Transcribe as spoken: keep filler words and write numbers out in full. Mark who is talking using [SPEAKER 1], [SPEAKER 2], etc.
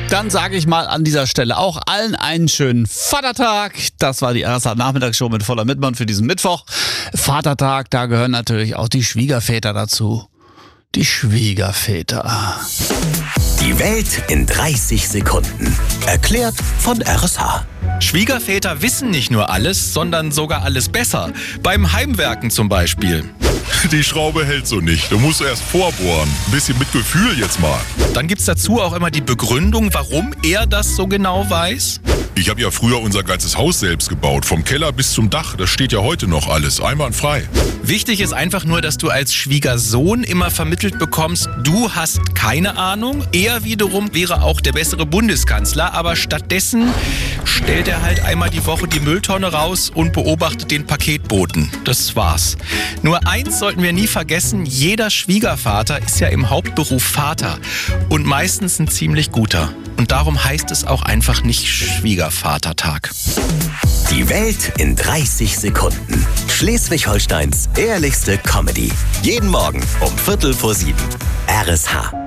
[SPEAKER 1] Dann sage ich mal an dieser Stelle auch allen einen schönen Vatertag. Das war die R S H-Nachmittagsshow mit Voller Mitmann für diesen Mittwoch. Vatertag, da gehören natürlich auch die Schwiegerväter dazu. Die Schwiegerväter.
[SPEAKER 2] Die Welt in dreißig Sekunden. Erklärt von R S H.
[SPEAKER 3] Schwiegerväter wissen nicht nur alles, sondern sogar alles besser. Beim Heimwerken zum Beispiel.
[SPEAKER 4] Die Schraube hält so nicht. Du musst erst vorbohren. Ein bisschen mit Gefühl jetzt mal.
[SPEAKER 3] Dann gibt's dazu auch immer die Begründung, warum er das so genau weiß.
[SPEAKER 4] Ich habe ja früher unser ganzes Haus selbst gebaut. Vom Keller bis zum Dach. Das steht ja heute noch alles. Einwandfrei.
[SPEAKER 3] Wichtig ist einfach nur, dass du als Schwiegersohn immer vermittelt bekommst, du hast keine Ahnung. Er wiederum wäre auch der bessere Bundeskanzler. Aber stattdessen stellt er halt einmal die Woche die Mülltonne raus und beobachtet den Paketboten. Das war's. Nur eins sollten wir nie vergessen, jeder Schwiegervater ist ja im Hauptberuf Vater und meistens ein ziemlich guter. Und darum heißt es auch einfach nicht Schwiegervatertag.
[SPEAKER 2] Die Welt in dreißig Sekunden. Schleswig-Holsteins ehrlichste Comedy. Jeden Morgen um Viertel vor sieben. R S H.